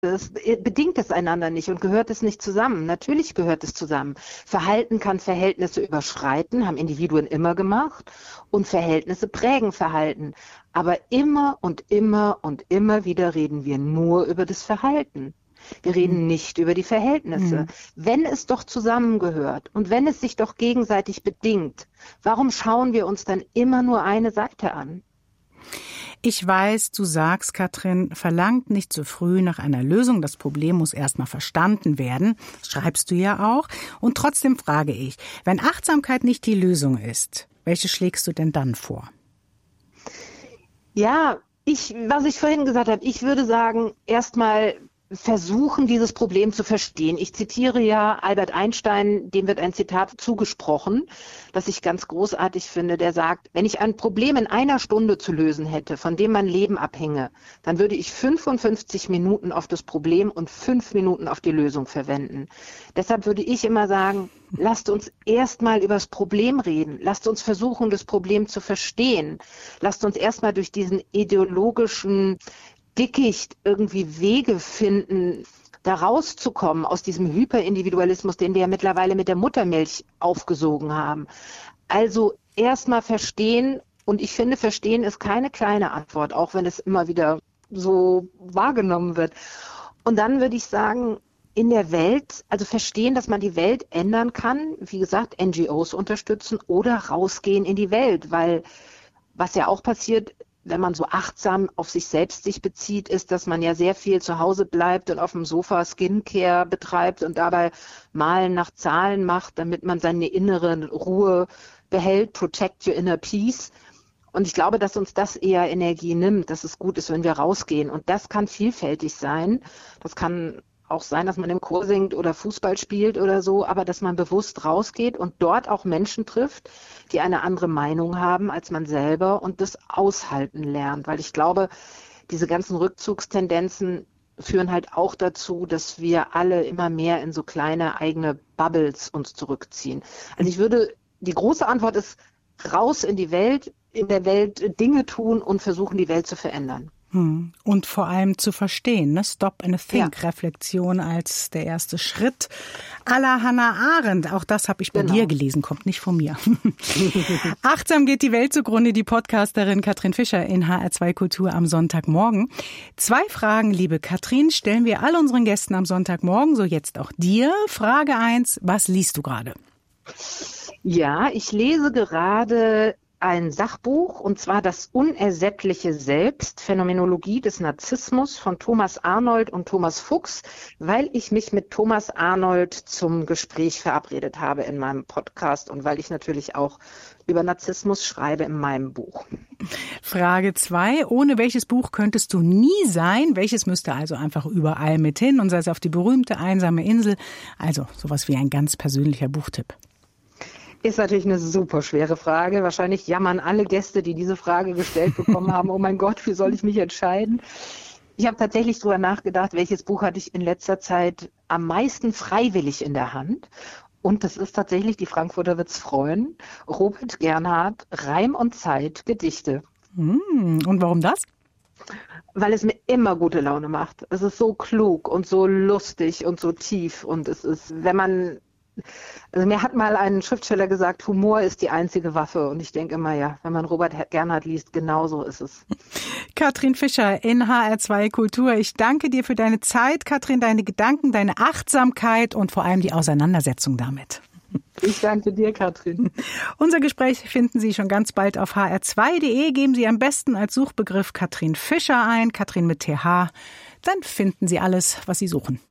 bedingt es einander nicht und gehört es nicht zusammen. Natürlich gehört es zusammen. Verhalten kann Verhältnisse überschreiten, haben Individuen immer gemacht, und Verhältnisse prägen Verhalten. Aber immer und immer und immer wieder reden wir nur über das Verhalten. Wir reden nicht über die Verhältnisse. Wenn es doch zusammengehört und wenn es sich doch gegenseitig bedingt, warum schauen wir uns dann immer nur eine Seite an? Ich weiß, du sagst, Katrin, verlangt nicht zu früh nach einer Lösung. Das Problem muss erstmal verstanden werden. Das schreibst du ja auch. Und trotzdem frage ich, wenn Achtsamkeit nicht die Lösung ist, welche schlägst du denn dann vor? Ja, was ich vorhin gesagt habe, ich würde sagen, erstmal versuchen, dieses Problem zu verstehen. Ich zitiere ja Albert Einstein, dem wird ein Zitat zugesprochen, das ich ganz großartig finde, der sagt, wenn ich ein Problem in einer Stunde zu lösen hätte, von dem mein Leben abhänge, dann würde ich 55 Minuten auf das Problem und 5 Minuten auf die Lösung verwenden. Deshalb würde ich immer sagen, lasst uns erstmal über das Problem reden. Lasst uns versuchen, das Problem zu verstehen. Lasst uns erstmal durch diesen ideologischen Dickicht irgendwie Wege finden, da rauszukommen aus diesem Hyperindividualismus, den wir ja mittlerweile mit der Muttermilch aufgesogen haben. Also erstmal verstehen, und ich finde, verstehen ist keine kleine Antwort, auch wenn es immer wieder so wahrgenommen wird. Und dann würde ich sagen, in der Welt, also verstehen, dass man die Welt ändern kann, wie gesagt, NGOs unterstützen oder rausgehen in die Welt, weil was ja auch passiert, wenn man so achtsam auf sich selbst sich bezieht, ist, dass man ja sehr viel zu Hause bleibt und auf dem Sofa Skincare betreibt und dabei Malen nach Zahlen macht, damit man seine innere Ruhe behält, protect your inner peace. Und ich glaube, dass uns das eher Energie nimmt, dass es gut ist, wenn wir rausgehen. Und das kann vielfältig sein. Das kann auch sein, dass man im Chor singt oder Fußball spielt oder so, aber dass man bewusst rausgeht und dort auch Menschen trifft, die eine andere Meinung haben als man selber und das aushalten lernt. Weil ich glaube, diese ganzen Rückzugstendenzen führen halt auch dazu, dass wir alle immer mehr in so kleine eigene Bubbles uns zurückziehen. Also die große Antwort ist, raus in die Welt, in der Welt Dinge tun und versuchen, die Welt zu verändern. Und vor allem zu verstehen, ne? Stop and think, Reflexion als der erste Schritt. À la Hannah Arendt, auch das habe ich bei dir gelesen, kommt nicht von mir. Achtsam geht die Welt zugrunde, die Podcasterin Katrin Fischer in HR2 Kultur am Sonntagmorgen. 2 Fragen, liebe Katrin, stellen wir all unseren Gästen am Sonntagmorgen, so jetzt auch dir. Frage 1, was liest du gerade? Ja, ich lese gerade ein Sachbuch, und zwar Das unersättliche Selbst, Phänomenologie des Narzissmus von Thomas Arnold und Thomas Fuchs, weil ich mich mit Thomas Arnold zum Gespräch verabredet habe in meinem Podcast und weil ich natürlich auch über Narzissmus schreibe in meinem Buch. Frage 2, ohne welches Buch könntest du nie sein? Welches müsste also einfach überall mit hin und sei es auf die berühmte einsame Insel? Also sowas wie ein ganz persönlicher Buchtipp. Ist natürlich eine super schwere Frage. Wahrscheinlich jammern alle Gäste, die diese Frage gestellt bekommen haben, oh mein Gott, wie soll ich mich entscheiden? Ich habe tatsächlich drüber nachgedacht, welches Buch hatte ich in letzter Zeit am meisten freiwillig in der Hand. Und das ist tatsächlich Die Frankfurter wird's freuen. Robert Gernhardt, Reim und Zeit, Gedichte. Und warum das? Weil es mir immer gute Laune macht. Es ist so klug und so lustig und so tief. Und es ist, also mir hat mal ein Schriftsteller gesagt, Humor ist die einzige Waffe. Und ich denke immer, ja, wenn man Robert Gernhardt liest, genauso ist es. Katrin Fischer in HR2 Kultur. Ich danke dir für deine Zeit, Katrin, deine Gedanken, deine Achtsamkeit und vor allem die Auseinandersetzung damit. Ich danke dir, Katrin. Unser Gespräch finden Sie schon ganz bald auf hr2.de. Geben Sie am besten als Suchbegriff Katrin Fischer ein, Katrin mit TH. Dann finden Sie alles, was Sie suchen.